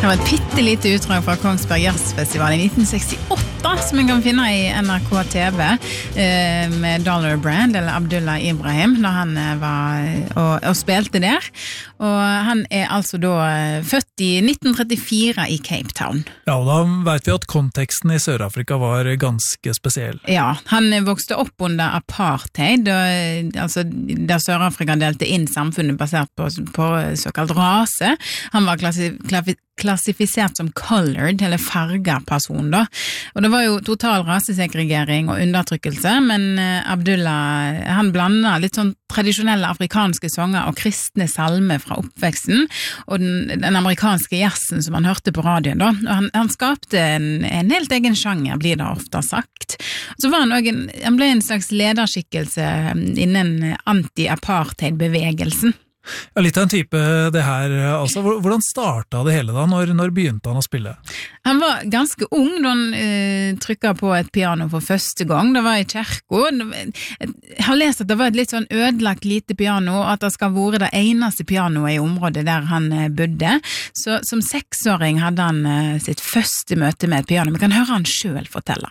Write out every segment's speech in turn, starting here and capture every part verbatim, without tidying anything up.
Det var et pittelite utdrag fra Kongsberg Jazzfestival i nitten sekstiåtte som jeg kan finne i N R K T V med Dollar Brand, eller Abdullah Ibrahim, da han var og, og spilte der. Og han er altså da født i nitten trettifire i Cape Town. Ja, og da vet vi at konteksten i Sør-Afrika var ganske spesiell. Ja, han vokste opp under apartheid, og, altså der Sør-Afrika delte inn samfunnet basert på, på såkalt rase. Han var klassi, klassi, klassifisert som colored, eller farget person da. Og det var jo total rasesegregering og undertrykkelse, men Abdullah, han blandet litt sånn tradisjonelle afrikanske sanger og kristne salmer fra oppveksten, og den, den amerikanske jazzen som han hørte på radioen da. Og han, han skapte en, en helt egen sjanger, blir det ofte sagt. Så var han også en, han ble en slags lederskikkelse innen anti-apartheid-bevegelsen. Ja, litt av en type det her, altså. Hvordan startet det hele da? Når, når begynte han å spille? Han var ganske ung da han eh, trykket på et piano for første gang. Det var i kirka. Jeg har lest at det var et litt sånn ødelagt lite piano, og at det skal være det eneste pianoet i området der han eh, bodde. Så som seksåring hadde han eh, sitt første møte med et piano. Vi kan høre han selv fortelle.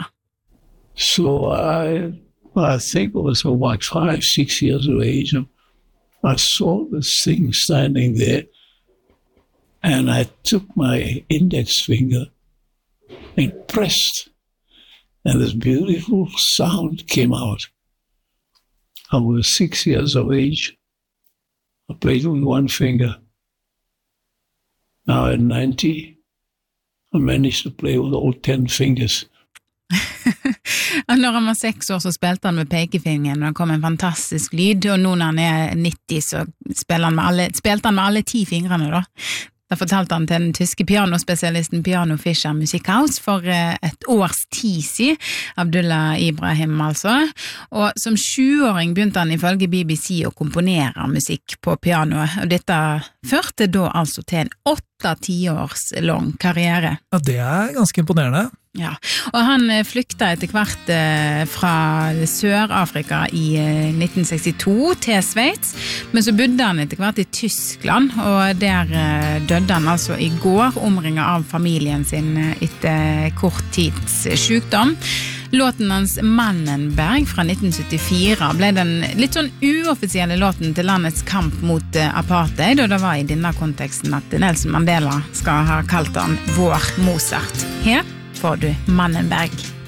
So I, I think it was about five, six years of age. I saw this thing standing there, and I took my index finger and pressed, and this beautiful sound came out. I was six years of age. I played with one finger. Now at ninety, I managed to play with all ten fingers. Når han var seks år så spilte han med pekefingeren, og det kom en fantastisk lyd, og nå når han er nitti så spilte han med alle, spilte han med alle ti fingrene da. Da fortalte han til den tyske pianospesialisten Piano Fischer Musikhaus for et års tid siden, Abdullah Ibrahim altså, og som sjuåring begynte han ifølge B B C å komponere musikk på pianoet, og dette førte da altså til en åtte tiårs lang karriere. Ja, det er ganske imponerende. Ja, og han flykta etter hvert fra Sør-Afrika i nitten sekstito til Sveits, men så bodde han etter hvert i Tyskland, og der døde han altså i går, omringet av familien sin etter kort tids sykdom. Låten hans Mannenberg fra nitten syttifire ble den litt sånn uoffisielle låten til landets kamp mot apartheid, og det var i denne konteksten at Nelson Mandela skal ha kalt han vår Mozart. Her får du Mannenberg.